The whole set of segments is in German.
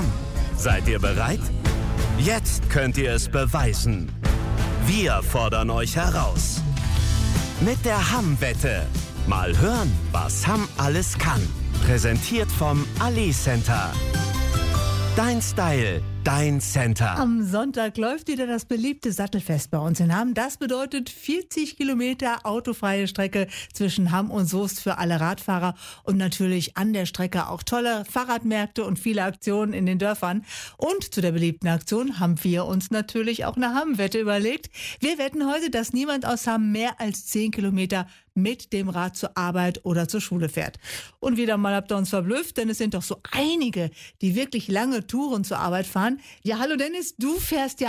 Hamm. Seid ihr bereit? Jetzt könnt ihr es beweisen. Wir fordern euch heraus. Mit der Hamm-Wette. Mal hören, was Hamm alles kann. Präsentiert vom Allee Center. Dein Style, dein Center. Am Sonntag läuft wieder das beliebte Sattelfest bei uns in Hamm. Das bedeutet 40 Kilometer autofreie Strecke zwischen Hamm und Soest für alle Radfahrer und natürlich an der Strecke auch tolle Fahrradmärkte und viele Aktionen in den Dörfern. Und zu der beliebten Aktion haben wir uns natürlich auch eine Hamm-Wette überlegt. Wir wetten heute, dass niemand aus Hamm mehr als 10 Kilometer mit dem Rad zur Arbeit oder zur Schule fährt. Und wieder mal habt ihr uns verblüfft, denn es sind doch so einige, die wirklich lange Touren zur Arbeit fahren. Ja, hallo Dennis, du fährst ja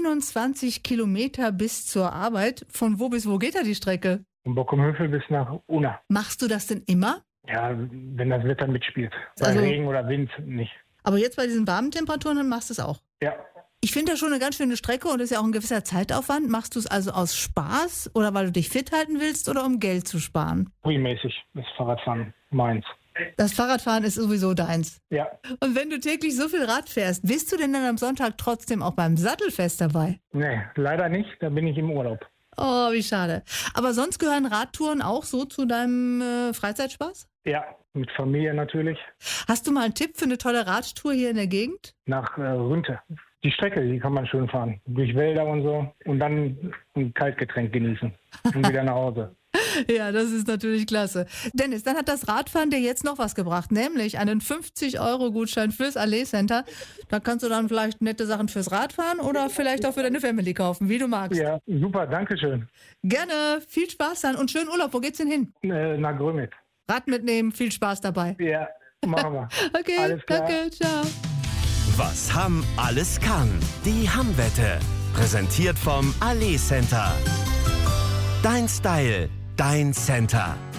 21 Kilometer bis zur Arbeit. Von wo bis wo geht da die Strecke? Von Bockumhövel bis nach Unna. Machst du das denn immer? Ja, wenn das Wetter mitspielt. Bei Also- Regen oder Wind nicht. Aber jetzt bei diesen warmen Temperaturen, dann machst du es auch. Ja, Ich finde das schon eine ganz schöne Strecke und ist ja auch ein gewisser Zeitaufwand. Machst du es also aus Spaß oder weil du dich fit halten willst oder um Geld zu sparen? hobbymäßig ist Fahrradfahren meins. Das Fahrradfahren ist sowieso deins. Ja, Und wenn du täglich so viel Rad fährst, bist du denn dann am Sonntag trotzdem auch beim Sattelfest dabei? nee, leider nicht. Da bin ich im Urlaub. Oh, wie schade. Aber sonst gehören Radtouren auch so zu deinem Freizeitspaß? Ja, mit Familie natürlich. Hast du mal einen Tipp für eine tolle Radtour hier in der Gegend? Nach Rünte. Die Strecke, die kann man schön fahren. Durch Wälder und so. Und dann ein Kaltgetränk genießen. Und wieder nach Hause. Ja, das ist natürlich klasse. Dennis, dann hat das Radfahren dir jetzt noch was gebracht, nämlich einen 50-Euro-Gutschein fürs Allee Center. Da kannst du dann vielleicht nette Sachen fürs Radfahren oder vielleicht auch für deine Family kaufen, wie du magst. Ja, super, danke schön. Gerne, viel Spaß dann und schönen Urlaub. Wo geht's denn hin? Nach Grömitz. Rad mitnehmen, viel Spaß dabei. Ja, machen wir. Okay, Alles klar. danke, ciao. Was Hamm alles kann. Die Hamm-Wette. Präsentiert vom Allee Center. Dein Style, dein Center.